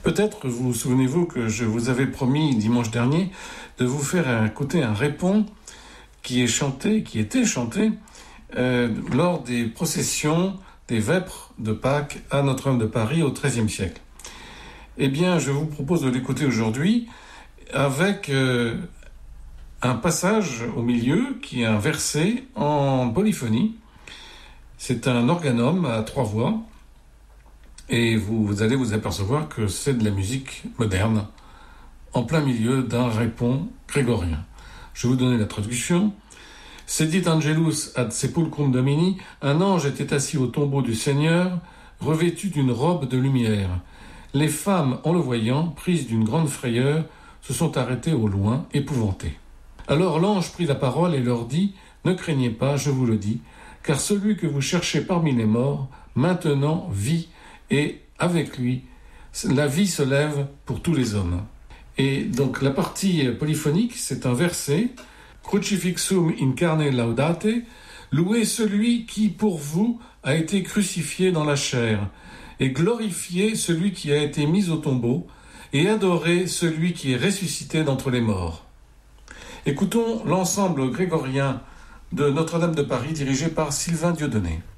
Peut-être vous souvenez-vous que je vous avais promis dimanche dernier de vous faire écouter un répon qui était chanté lors des processions des vêpres de Pâques à Notre-Dame de Paris au XIIIe siècle. Eh bien, je vous propose de l'écouter aujourd'hui avec un passage au milieu qui est un verset en polyphonie. C'est un organum à 3 voix et vous allez vous apercevoir que c'est de la musique moderne en plein milieu d'un répon grégorien. Je vais vous donner la traduction. Sedit angelus ad sepulcrum Domini, un ange était assis au tombeau du Seigneur, revêtu d'une robe de lumière. Les femmes, en le voyant, prises d'une grande frayeur, se sont arrêtées au loin, épouvantées. Alors l'ange prit la parole et leur dit, « Ne craignez pas, je vous le dis, car celui que vous cherchez parmi les morts, maintenant vit, et avec lui, la vie se lève pour tous les hommes. » Et donc la partie polyphonique, c'est un verset, « Crucifixum in carne laudate » louez celui qui, pour vous, a été crucifié dans la chair, et glorifiez celui qui a été mis au tombeau, et adorez celui qui est ressuscité d'entre les morts. Écoutons l'ensemble grégorien de Notre-Dame de Paris dirigé par Sylvain Dieudonné.